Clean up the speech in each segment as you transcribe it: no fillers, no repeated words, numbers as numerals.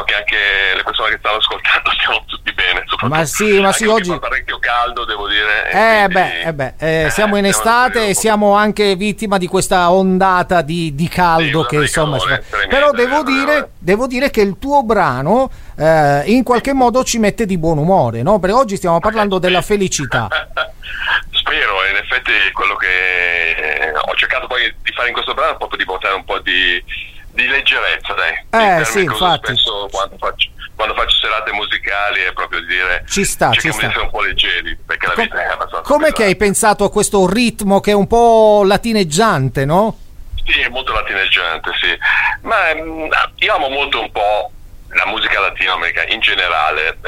che anche le persone che stanno ascoltando stiamo tutti bene. Ma sì, oggi fa parecchio caldo, devo dire. Siamo in estate e siamo anche vittima di questa ondata di caldo che insomma però devo dire che il tuo brano in qualche modo ci mette di buon umore, no? Perché oggi stiamo parlando della felicità. Spero, in effetti quello che ho cercato poi di fare in questo brano è proprio di portare un po' di leggerezza, dai. Sì, infatti. Spesso quando faccio serate musicali è proprio di dire ci sta. Di essere un po' leggeri, perché la vita è abbastanza com'è che hai pensato a questo ritmo che è un po' latineggiante, no? Sì, è molto latineggiante, sì. Ma io amo molto un po' la musica latinoamericana in generale.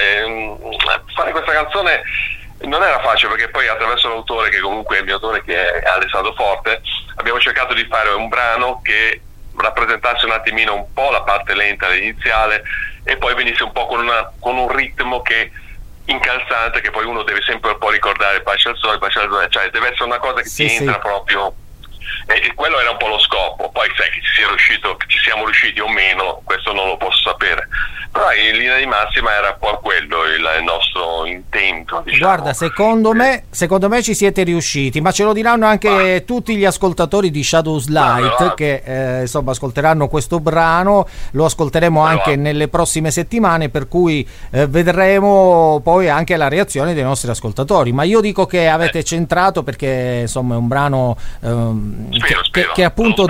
Fare questa canzone non era facile, perché poi attraverso l'autore, che comunque è il mio autore, che è Alessandro Forte, abbiamo cercato di fare un brano che rappresentasse un attimino un po' la parte lenta iniziale e poi venisse un po' con un ritmo che incalzante, che poi uno deve sempre un po' ricordare Baci al sole, cioè deve essere una cosa che ti entra proprio, e quello era un po' lo scopo. Poi sai che ci siamo riusciti o meno, questo non lo posso sapere, però in linea di massima era un po' quello il nostro intento, diciamo. Guarda, secondo me ci siete riusciti, ma ce lo diranno anche tutti gli ascoltatori di Shadows Light, che insomma ascolteranno questo brano, lo ascolteremo anche nelle prossime settimane, per cui vedremo poi anche la reazione dei nostri ascoltatori. Ma io dico che avete centrato, perché insomma è un brano spero. Che appunto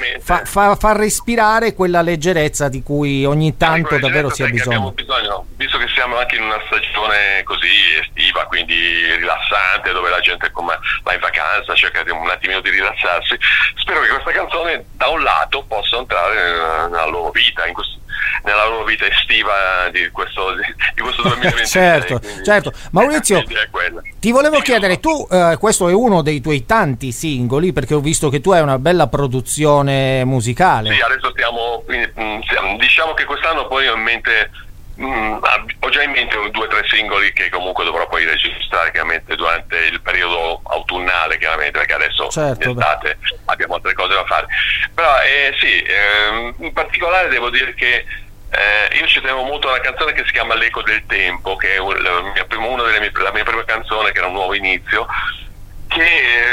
fa respirare quella leggerezza di cui ogni tanto davvero si ha bisogno. Abbiamo bisogno, visto che siamo anche in una stagione così estiva, quindi rilassante, dove la gente va in vacanza, cerca un attimino di rilassarsi. Spero che questa canzone da un lato possa entrare nella loro vita, nella loro vita estiva di questo 2020. certo. Maurizio, ti volevo chiedere, tu questo è uno dei tuoi tanti singoli, perché ho visto che tu hai una bella produzione musicale. Sì, adesso diciamo che quest'anno poi ho già in mente 2 o 3 singoli che comunque dovrò poi registrare chiaramente durante il periodo autunnale, chiaramente, perché adesso in estate abbiamo altre cose da fare. Però in particolare devo dire che io ci tenevo molto a una canzone che si chiama L'eco del tempo, che è la mia prima canzone, che era un nuovo inizio, che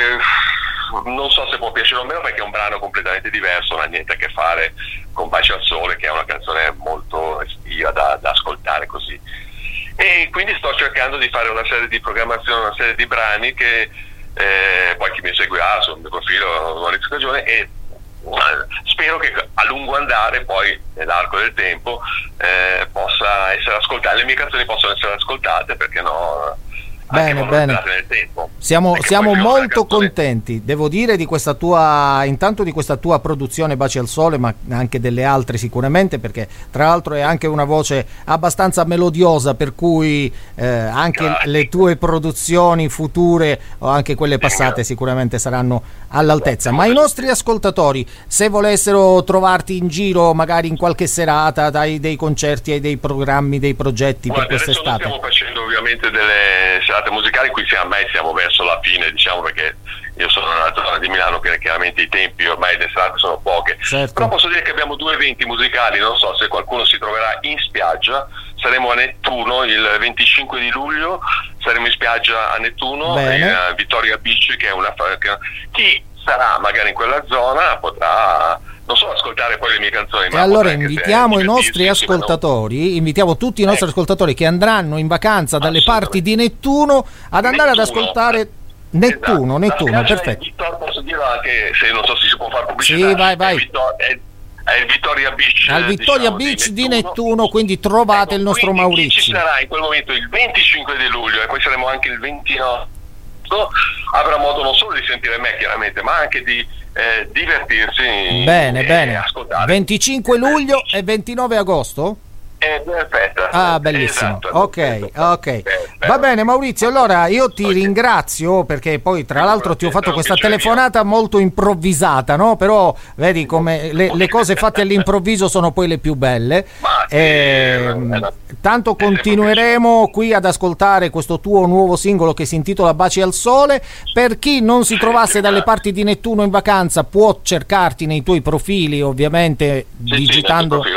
non so se può piacere o meno, perché è un brano completamente diverso, non ha niente a che fare con Baci al sole, che è una canzone molto estiva da ascoltare così. E quindi sto cercando di fare una serie di programmazioni, una serie di brani che poi chi mi seguirà sul mio profilo Maurizio Cagione, e spero che a lungo andare, poi nell'arco del tempo, possa essere ascoltate, le mie canzoni possono essere ascoltate, perché no? Bene. Nel tempo. Siamo molto contenti, devo dire, di questa tua produzione Baci al sole, ma anche delle altre sicuramente, perché tra l'altro è anche una voce abbastanza melodiosa, per cui anche le tue produzioni future o anche quelle passate sicuramente saranno all'altezza. Ma i nostri ascoltatori, se volessero trovarti in giro, magari in qualche serata, dai dei concerti e dei programmi, dei progetti per quest'estate. Stiamo facendo ovviamente delle serate musicali, qui siamo verso la fine, diciamo, perché io sono nella zona di Milano, che chiaramente i tempi ormai le serate sono poche, però posso dire che abbiamo 2 eventi musicali, non so se qualcuno si troverà in spiaggia. Saremo a Nettuno il 25 di luglio, saremo in spiaggia a Nettuno, in Vittoria Beach, che è chi sarà magari in quella zona potrà non solo ascoltare poi le mie canzoni, e allora invitiamo i nostri ascoltatori, invitiamo tutti i nostri ascoltatori che andranno in vacanza dalle parti di Nettuno ad andare ad ascoltare Nettuno, perfetto. Posso dire anche, se non so se si può fare pubblicità. Sì, vai. È il Vittoria Beach. Al Vittoria Beach di Nettuno, quindi trovate il nostro Maurizio. Ci sarà in quel momento il 25 di luglio, e poi saremo anche il 29. Avrà modo non solo di sentire me, chiaramente, ma anche di divertirsi. Bene. Ascoltare. 25 luglio e 29 agosto? Perfetto. Bellissimo. Esatto. Ok. Va bene, Maurizio, allora io ti ringrazio, perché poi tra l'altro ti ho fatto questa telefonata molto improvvisata, no? Però vedi come le cose fatte all'improvviso sono poi le più belle. Tanto continueremo qui ad ascoltare questo tuo nuovo singolo che si intitola Baci al sole. Per chi non si trovasse dalle parti di Nettuno in vacanza, può cercarti nei tuoi profili, ovviamente digitando